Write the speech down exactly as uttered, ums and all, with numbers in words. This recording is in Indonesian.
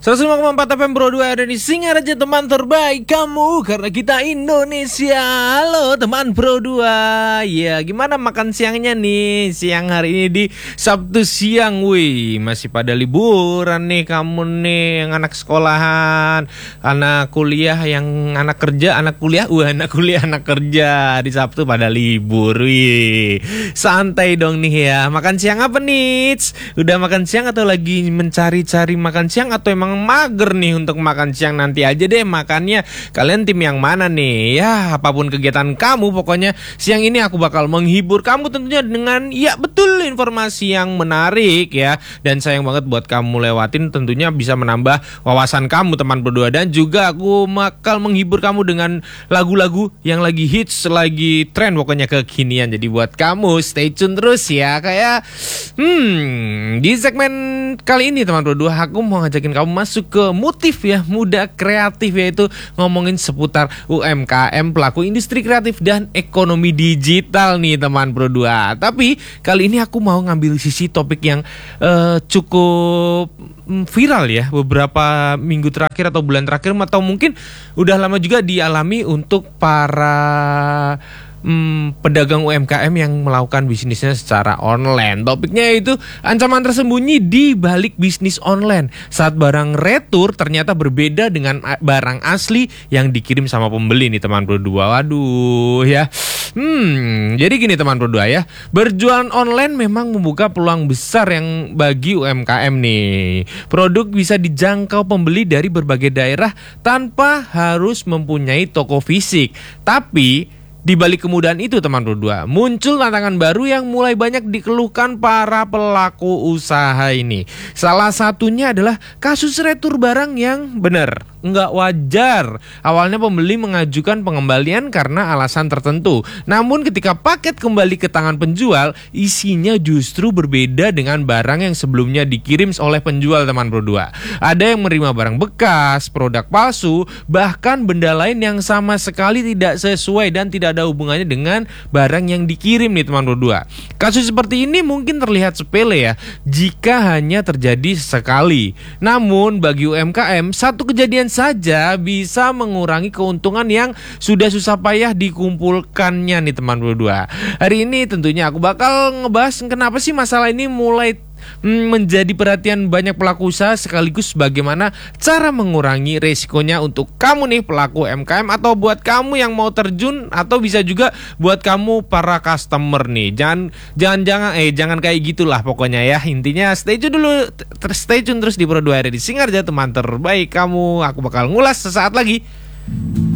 seratus lima koma empat F M Bro dua ada di Singaraja, teman terbaik kamu karena kita Indonesia. Halo teman Bro dua. Ya, gimana makan siangnya nih? Siang hari ini di Sabtu siang. Wih, masih pada liburan nih kamu nih, yang anak sekolahan, anak kuliah, yang anak kerja, anak kuliah, wah anak kuliah, anak kerja di Sabtu pada libur. Wih, santai dong nih ya. Makan siang apa nih? Udah makan siang atau lagi mencari-cari makan siang, atau emang mager nih untuk makan siang? Nanti aja deh makannya. Kalian tim yang mana nih? Ya, apapun kegiatan kamu, pokoknya siang ini aku bakal menghibur kamu tentunya dengan, ya betul, informasi yang menarik ya. Dan sayang banget buat kamu lewatin, tentunya bisa menambah wawasan kamu teman berdua. Dan juga aku bakal menghibur kamu dengan lagu-lagu yang lagi hits, lagi tren, pokoknya kekinian. Jadi buat kamu stay tune terus ya. Kayak hmm di segmen kali ini teman berdua, aku mau ngajakin kamu masuk ke motif ya, muda kreatif, yaitu ngomongin seputar U M K M, pelaku industri kreatif dan ekonomi digital nih teman berdua. Tapi kali ini aku mau ngambil sisi topik yang uh, cukup viral ya beberapa minggu terakhir atau bulan terakhir, atau mungkin udah lama juga dialami untuk para Hmm, pedagang U M K M yang melakukan bisnisnya secara online. Topiknya itu ancaman tersembunyi di balik bisnis online saat barang retur ternyata berbeda dengan barang asli yang dikirim sama pembeli nih teman berdua. Waduh ya. Hmm, jadi gini teman berdua ya, berjualan online memang membuka peluang besar yang bagi U M K M nih. Produk bisa dijangkau pembeli dari berbagai daerah tanpa harus mempunyai toko fisik. Tapi di balik kemudahan itu teman berdua, muncul tantangan baru yang mulai banyak dikeluhkan para pelaku usaha ini. Salah satunya adalah kasus retur barang yang benar nggak wajar. Awalnya pembeli mengajukan pengembalian karena alasan tertentu, namun ketika paket kembali ke tangan penjual, isinya justru berbeda dengan barang yang sebelumnya dikirim oleh penjual teman berdua. Ada yang menerima barang bekas, produk palsu, bahkan benda lain yang sama sekali tidak sesuai dan tidak ada hubungannya dengan barang yang dikirim nih teman berdua. Kasus seperti ini mungkin terlihat sepele ya jika hanya terjadi sekali, namun bagi U M K M satu kejadian saja bisa mengurangi keuntungan yang sudah susah payah dikumpulkannya nih teman berdua. Hari ini tentunya aku bakal ngebahas kenapa sih masalah ini mulai menjadi perhatian banyak pelaku usaha, sekaligus bagaimana cara mengurangi resikonya untuk kamu nih pelaku U M K M, atau buat kamu yang mau terjun, atau bisa juga buat kamu para customer nih. Jangan jangan jangan eh jangan kayak gitulah pokoknya ya. Intinya stay tune dulu, stay tune terus di Bro dua di Singaraja, teman terbaik kamu. Aku bakal ngulas sesaat lagi.